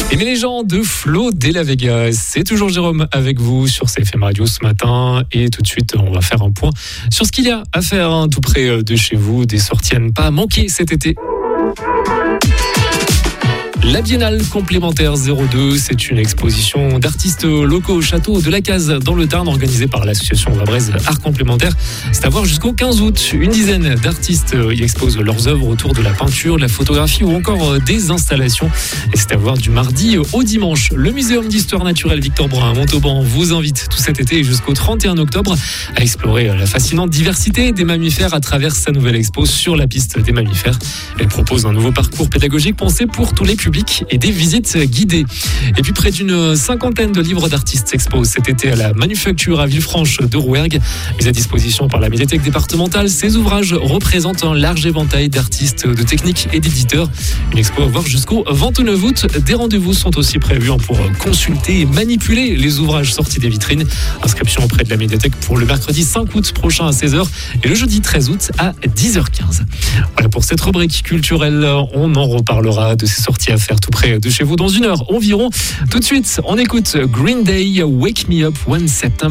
Aimez les gens de Flo de la Vega. C'est toujours Jérôme avec vous sur CFM Radio ce matin. Et tout de suite, on va faire un point sur ce qu'il y a à faire tout près de chez vous. Des sorties à ne pas manquer cet été. La Biennale complémentaire 02, c'est une exposition d'artistes locaux au château de la Case dans le Tarn, organisée par l'association Vabraise Art Complémentaire. C'est à voir jusqu'au 15 août. Une dizaine d'artistes y exposent leurs œuvres autour de la peinture, de la photographie ou encore des installations. Et c'est à voir du mardi au dimanche. Le Muséum d'Histoire Naturelle Victor Brun à Montauban vous invite tout cet été jusqu'au 31 octobre à explorer la fascinante diversité des mammifères à travers sa nouvelle expo sur la piste des mammifères. Elle propose un nouveau parcours pédagogique pensé pour tous les publics et des visites guidées. Et puis près d'une cinquantaine de livres d'artistes s'exposent cet été à la Manufacture à Villefranche de Rouergue. Mis à disposition par la médiathèque départementale, ces ouvrages représentent un large éventail d'artistes, de techniques et d'éditeurs. Une expo à voir jusqu'au 29 août. Des rendez-vous sont aussi prévus pour consulter et manipuler les ouvrages sortis des vitrines. Inscription auprès de la médiathèque pour le mercredi 5 août prochain à 16h et le jeudi 13 août à 10h15. Voilà pour cette rubrique culturelle. On en reparlera de ces sorties à faire tout près de chez vous dans une heure environ. Tout de suite, on écoute Green Day, Wake Me Up When September